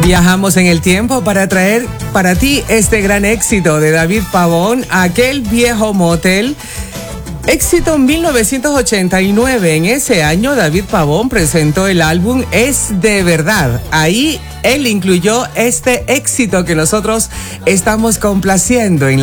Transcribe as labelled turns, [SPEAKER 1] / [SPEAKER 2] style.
[SPEAKER 1] Viajamos en el tiempo para traer para ti este gran éxito de David Pavón, Aquel viejo motel. Éxito en 1989. En ese año, David Pavón presentó el álbum Es de Verdad. Ahí él incluyó este éxito que nosotros estamos complaciendo en la